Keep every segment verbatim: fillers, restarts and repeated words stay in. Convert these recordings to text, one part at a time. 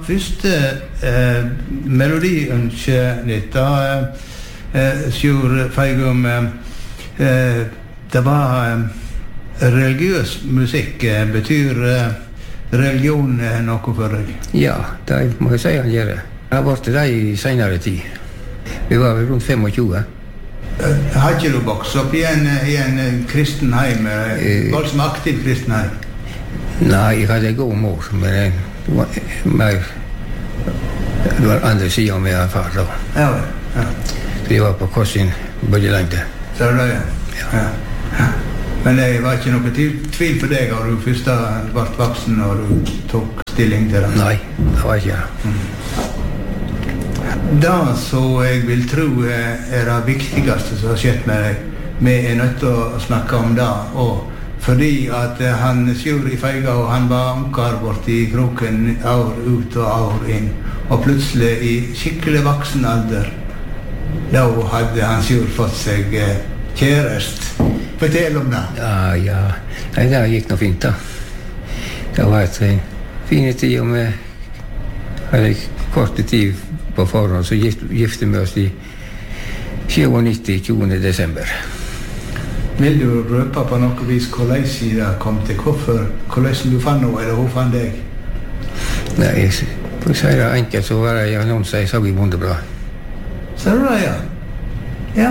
første eh, melodiønske litt, da eh, Sjur Feigum, eh, det var eh, religiøs musikk. Eh, betyr eh, religion eh, noe for deg? Ja, det må jeg si han gjør det. Det har vært det i senere tid. Vi var rundt tjuefem. Uh, har ikke du vokst opp i en, i en kristen heim? Uh, var det som aktiv kristen heim? Nei, jeg hadde god mor, men jeg var mer... Det var andre siden med en far da. Ja, ja. Vi var på korsin bølgelengde. Så er det det? Ja. Ja. Ja. Men det var ikke noe tvil for deg når du først ble voksen og du tok stilling til det? Nei, det var ikke det. Mm. Det som jeg vil tro er det viktigste som har skjedd med deg. Vi er nødt til å snakke om det, og fordi at han Sjur i Feigå, han var ankar bort i kroken år ut og år inn, og plutselig i skikkelig voksen alder, da hadde han Sjur fått seg kjærest. Fortell om det. Ja, ja. Nei, det gikk noe fint da. Det var et fine tid, og vi hadde korte tid på forhånd, så gifte vi oss i nittisju, tjuende desember. Vil du røpe på noe vis hvordan det kom til? Hvorfor? Hvordan du fann noe, eller hun fann deg? Nei, for å si det enkelt, så var det annonser jeg så i Bondeblad. Så du det, ja? Ja.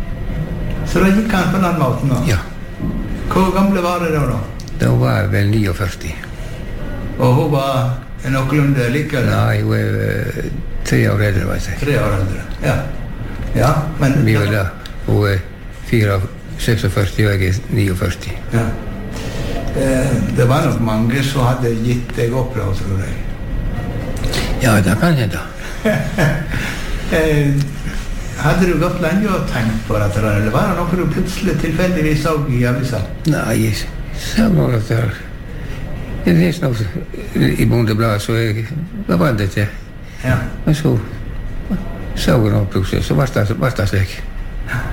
Så da gikk han på den måten da? Ja. Hvor gamle var det da da? Da var jeg vel førti. Og hun var noenlunde like, eller? Nei, hun er tre år eldre, vet jeg. Tre år eldre, ja. Ja, men... Vi var da. Hun er fire, seksogførti, og jeg er førti. Ja. Eh, det var nok mange som hadde gitt deg opp da, tror jeg. Ja, det kan jeg da. eh, hadde du gått lenge og tenkt på dette, eller var det noe du plutselig tilfeldigvis så i avisa? Nei, jeg sa noe at det er... Jeg leste noe i Bondebladet, så jeg var vant til. Ja. Men så så jeg noe plutselig, så var det, var det slik. Ja.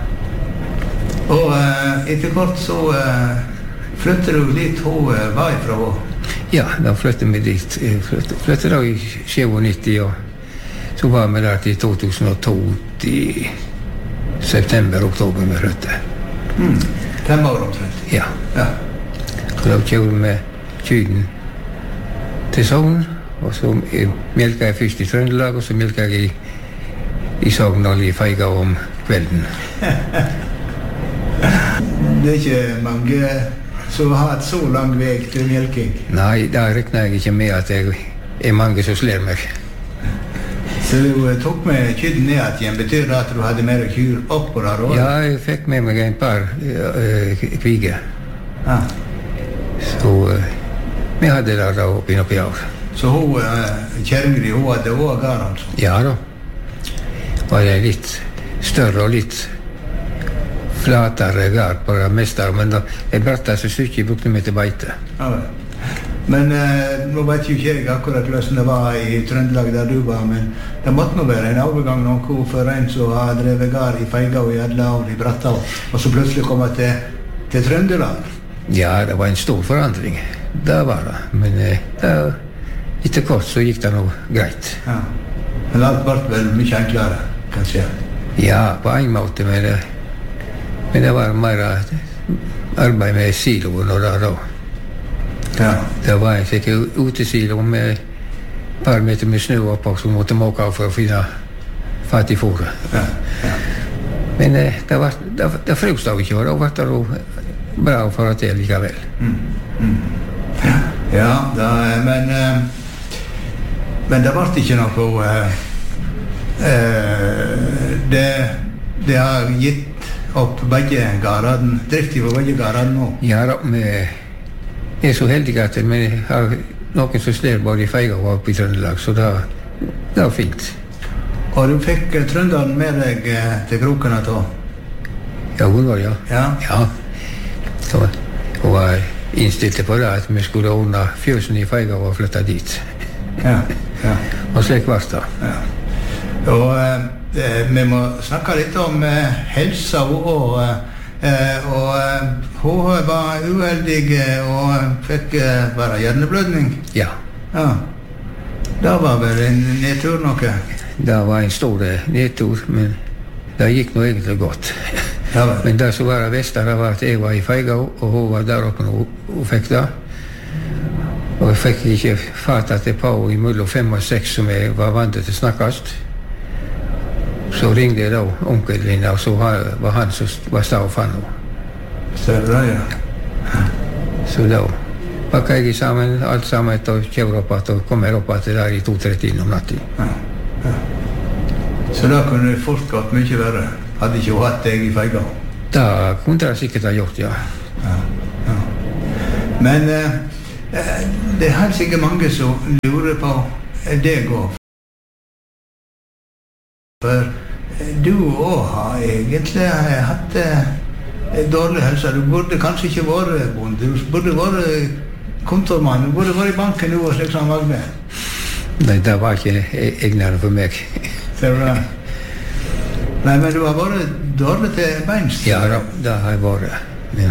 Og uh, etter kort så uh, flyttet du dit hun uh, var ifra henne? Ja, da flyttet vi dit. Jeg flyttet, flyttet da i nittisju, og så var vi der til to tusen og to, i september, oktober med flyttet. Mm. Fem år omtrent? Ja. Ja. Og da kjører vi kyden til Sogn, og så melka jeg først i Trøndelag, og så melka jeg i, i Sogn og i Feigå om kvelden. Det er ikke mange som har hatt så lang vei til melking? Nei, da regner jeg ikke med at det er mange som slår meg. Så du tok med kyden ned igjen, betyr det at du hadde mer kyr opp på der? Ja, jeg fikk med meg en par uh, kviger. Ja. Så uh, vi hadde det da oppi noe år. Så hun, uh, kjerringen din, hun hadde også gar, altså? Ja da. Var det litt større og litt flatere gar på det meste, men da jeg bratt så stykker jeg brukte meg til beite. Ja, men uh, nå vet jo ikke jeg akkurat hvordan det var i Trøndelag der du var, men det måtte nå være en overgang noe for en som har drevet gar i Feigå i alle år i Brattå, og så plutselig komme til, til Trøndelag. Ja, det var en stor forandring. Det var det, men uh, det, etter kort så gikk det noe greit. Ja. Men alt ble vel mye enklere, kanskje? Ja, på en måte, men det, men det var mer arbeid med siloen og det da. Ja. Det var en sikkert utesilo med et par meter med snø oppå som måtte måke av for å finne fatt i fôret. Ja. Ja. Men det, det, var, det, det frøs da ikke, og da var det bra å få det til likevel. Mm. Mm. Ja, da, men, men det ble ikke noe... Uh, det, det har gitt opp begge garene, drift i begge garene nå. Ja da, vi er så heldige at vi har noen som slår både i Feigå og oppe i Trøndelag, så det, det var fint. Og du fikk uh, Trønderen med deg uh, til krokene da? Ja, hun var, ja. Ja? Ja. Så hun var innstilt på det at vi skulle ordne fjøsen i Feigå og flytte dit. Ja, ja. Og slik var det. Ja. Og eh, vi må snakke litt om eh, helsa og, eh, og eh, hun var uheldig og fikk eh, bare hjerneblødning. Ja. Ja. Det var vel en nedtur noe? Det var en stor nedtur, men det gikk nå egentlig godt. Ja, vel. Men det som var det beste var at jeg var i Feigao, og hun var der oppe og hun fikk det. Og jeg fikk ikke fatt at det på imellom fem og seks som jeg var vant til å snakkast. Så ringte jeg da onkelen, og så var han som var stav for henne. Ser du det, ja? Så da pakket jeg sammen, alt sammen, og kjører opp at, og kommer opp at det der i to-tre-tiden om natten. Ja, ja. Så da kunne det fort gått mye verre. Hadde ikke hun hatt deg i Feigao? Da kunne det sikkert ha gjort, ja. Ja, ja. Men eh, det er helt sikkert mange som lurer på deg òg. For du òg har egentlig hatt eh, dårlig helse. Du burde kanskje ikke vært bonde. Du burde vært kontormann. Du burde vært i banken nå og slik som han var med. Nei, det var ikke egnende for meg. Ser du det? Nei, men du har vært dårlig til beins. Ja, da, det har jeg vært. Men,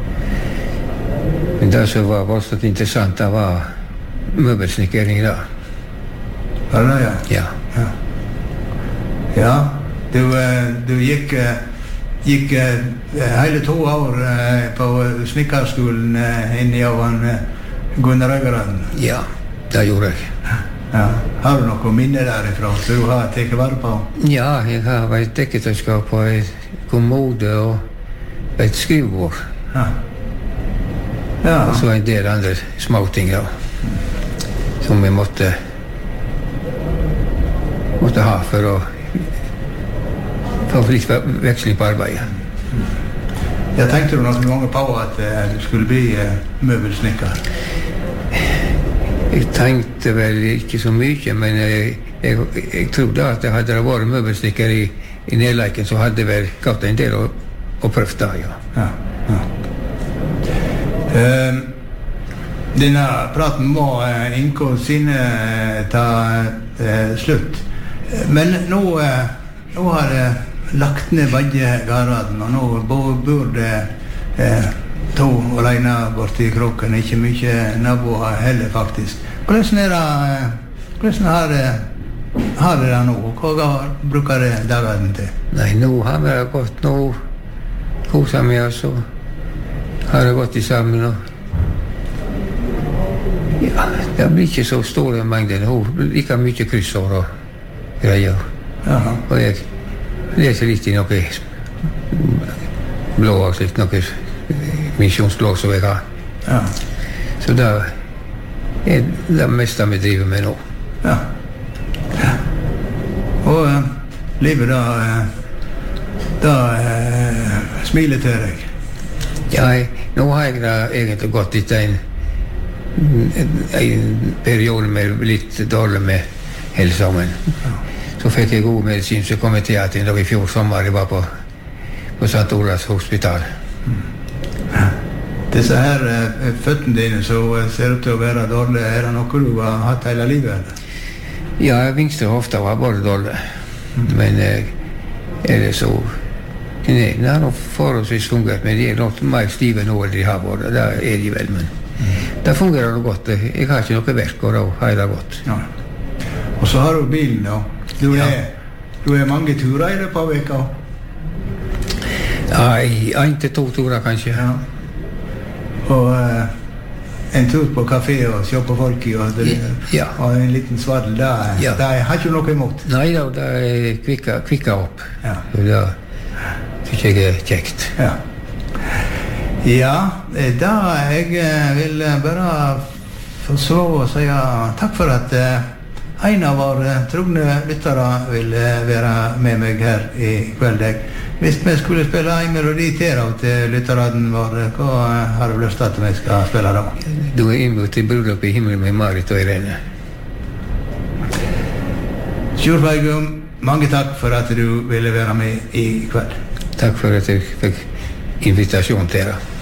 men det som var voldsomt interessant, det var møbelsnikkering da. Var det det, ja? Ja. Ja. Ja, du, du gikk, gikk hele to år på snikkerskolen inne i Javan Gunnar Øgeren. Ja, det gjorde jeg. Ja. Har du noe minne derifra som du har tatt vare på? Ja, jeg har et dekketøyskap på et kommode og et skrivebord. Ja. Ja. Og så en del andre småting da, som vi måtte, måtte ha for å få litt veksling på arbeidet. Jeg tenkte du noen ganger på at uh, du skulle bli uh, møbelsnikker? Jeg tenkte vel ikke så mye, men jeg, jeg, jeg trodde at det hadde vært møbelsnikker i, i Nedleiken, så hadde vel gått en del og, og prøvd da, ja. Ja, ja. Uh, denne praten må uh, Inko sine uh, ta uh, slutt. Men nå, uh, nå har jeg uh, lagt ned begge garaden, og nå bor det uh, to alene borte i kroken, ikke mye naboer heller faktisk. Hvordan er det, hvordan har det, har det nå? Hva bruker det dagene til? Nei, nå har vi det godt, nå koser vi oss og har det godt i sammen. Og ja, det blir ikke så store mengder, nå like mye kryssår og greier. Jaha. Og jeg leser litt i noe blå og slikt, noe misjonsblå som jeg har. Ja. Så det er det meste vi driver med nå. Ja. Ja. Og uh, livet da, uh, da uh, smiler til deg. Ja, jeg, nå har jeg da egentlig gått litt en, en periode med litt dårlig med hele sammen. Ja. Så fikk jeg god medisin, så kom jeg til at i fjor sommer jeg var på, på Sankt Olavs hospital. Mm. Disse her uh, føttene dine som uh, ser ut til å være dårlige, er det noe du har hatt hele livet, eller? Ja, venstre hofta var bare dårlig. Mm. Men uh, er det så knærne har nok forholdsvis fungert, men de er nok mer stive nå enn de har vært. Det er de vel, men mm. det fungerer det godt. Jeg har ikke noe verk, og da har jeg det godt. Ja. Og så har du bilen da. Du er, ja. Du er mange turer i det på veka? Ja, en til to turer kanskje. Ja. Og uh, en tur på kafé og se på folk i, og, det, ja. Og en liten svadel, det, ja. Det har ikke noe imot. Nei da, det er kvikka, kvikka opp. Ja. Og det synes jeg er kjekt. Ja. Ja, da jeg vil bare få så å si takk for at uh, en av våre trogne lyttere vil være med meg her i kveld. Hvis vi skulle spille en melodi til til lytteren vår, hva har du lyst til at vi skal spille da? Du er innbud til bryllup i himmelen med Marit og Irene. Sjur Feigum, mange takk for at du ville være med i kveld. Takk for at jeg fikk invitasjon til deg.